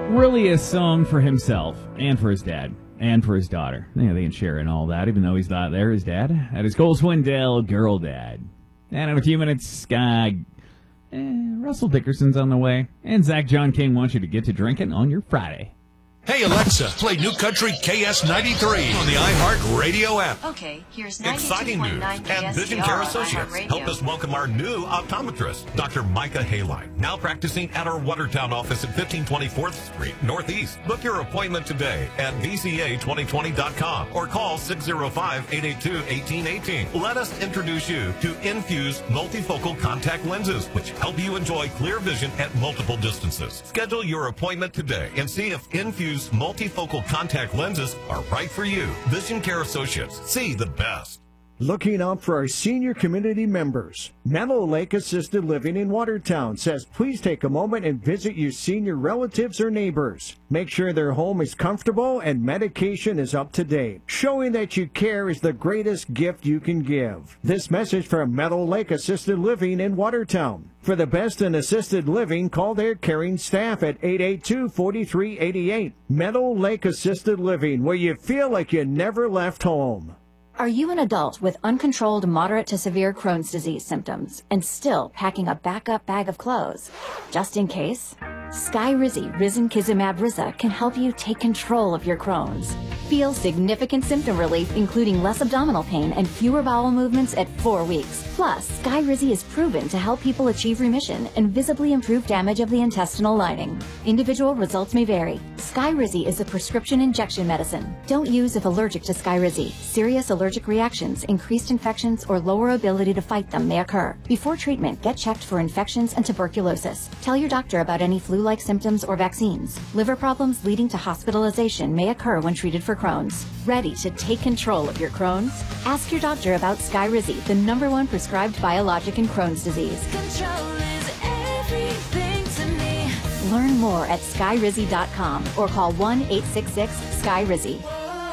really a song for himself and for his dad and for his daughter. Yeah, they can share in all that, even though he's not there, his dad. That is Cole Swindell, Girl Dad. And in a few minutes, Russell Dickerson's on the way. And Zach John King wants you to get to drinking on your Friday. Hey, Alexa, play New Country KS93 on the iHeart Radio app. Okay, here's Exciting news. 92.9 And Vision Care Associates help us welcome our new optometrist, Dr. Micah Haline, now practicing at our Watertown office at 1524th Street, Northeast. Book your appointment today at VCA2020.com or call 605-882-1818. Let us introduce you to Infuse multifocal contact lenses, which help you enjoy clear vision at multiple distances. Schedule your appointment today and see if Infuse multifocal contact lenses are right for you. Vision Care Associates. See the best. Looking out for our senior community members. Meadow Lake Assisted Living in Watertown says please take a moment and visit your senior relatives or neighbors. Make sure their home is comfortable and medication is up to date. Showing that you care is the greatest gift you can give. This message from Meadow Lake Assisted Living in Watertown. For the best in assisted living, call their caring staff at 882-4388. Meadow Lake Assisted Living, where you feel like you never left home. Are you an adult with uncontrolled moderate to severe Crohn's disease symptoms and still packing a backup bag of clothes? Just in case? Skyrizi Risankizumab Riza can help you take control of your Crohn's. Feel significant symptom relief, including less abdominal pain and fewer bowel movements at 4 weeks. Plus, Skyrizi is proven to help people achieve remission and visibly improve damage of the intestinal lining. Individual results may vary. Skyrizi is a prescription injection medicine. Don't use if allergic to Skyrizi. Serious allergic reactions, increased infections, or lower ability to fight them may occur. Before treatment, get checked for infections and tuberculosis. Tell your doctor about any flu-like symptoms or vaccines. Liver problems leading to hospitalization may occur when treated for Crohn's. Ready to take control of your Crohn's? Ask your doctor about Skyrizi, the #1 prescribed biologic in Crohn's disease. Control is everything to me. Learn more at skyrizi.com or call 1-866-SKYRIZI.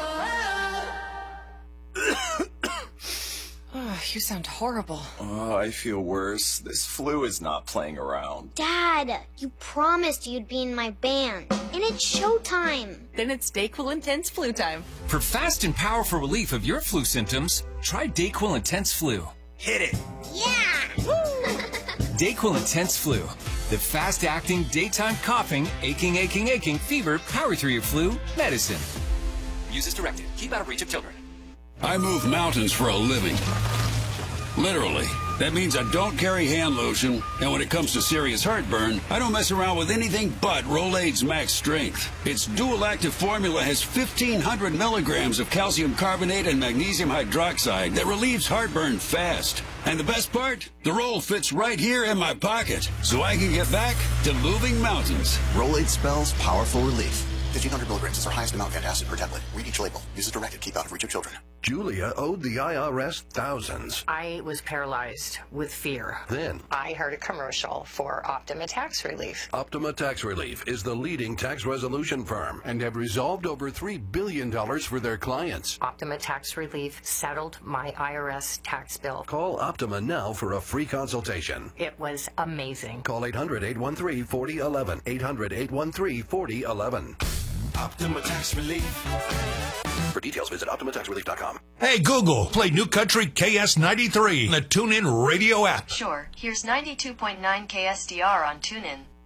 You sound horrible. Oh, I feel worse. This flu is not playing around. Dad, you promised you'd be in my band. And it's showtime. Then it's DayQuil Intense Flu time. For fast and powerful relief of your flu symptoms, try DayQuil Intense Flu. Hit it. Yeah! DayQuil Intense Flu. The fast-acting, daytime coughing, aching, fever, power through your flu medicine. Use as directed. Keep out of reach of children. I move mountains for a living. Literally. That means I don't carry hand lotion, and when it comes to serious heartburn, I don't mess around with anything but Rolaids Max Strength. Its dual-active formula has 1,500 milligrams of calcium carbonate and magnesium hydroxide that relieves heartburn fast. And the best part? The roll fits right here in my pocket, so I can get back to moving mountains. Rolaids spells powerful relief. 1,500 milligrams is our highest amount of antacid per tablet. Read each label. Use as directed. Keep out of reach of children. Julia owed the IRS thousands. I was paralyzed with fear. Then I heard a commercial for Optima Tax Relief. Optima Tax Relief is the leading tax resolution firm and have resolved over $3 billion for their clients. Optima Tax Relief settled my IRS tax bill. Call Optima now for a free consultation. It was amazing. Call 800-813-4011. 800-813-4011. Optima Tax Relief. For details, visit OptimaTaxRelief.com. Hey, Google, play New Country KS93 on the TuneIn Radio app. Sure, here's 92.9 KSDR on TuneIn.